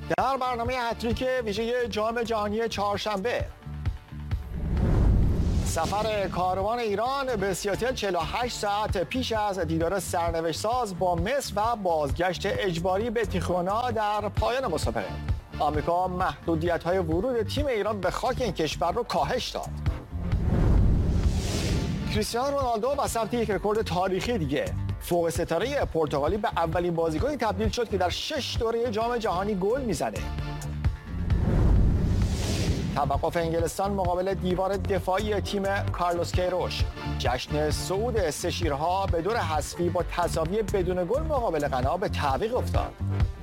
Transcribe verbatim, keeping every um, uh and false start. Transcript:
در برنامه هتریک ویژه جام جهانی چهارشنبه، سفر کاروان ایران به سیاتل چهل و هشت ساعت پیش از دیدار سرنوشت ساز با مصر و بازگشت اجباری به تیخوانا در پایان مسابقه. آمریکا محدودیت‌های ورود تیم ایران به خاک این کشور رو کاهش داد. کریستیانو رونالدو با ثبت یک رکورد تاریخی دیگه، فوق ستاره پرتغالی به اولین بازیکنی تبدیل شد که در شش دوره جام جهانی گل میزنه. توقف انگلستان مقابل دیوار دفاعی تیم کارلوس کیروش. جشن صعود سه شیرها به دور حذفی با تساوی بدون گل مقابل غنا به تعویق افتاد.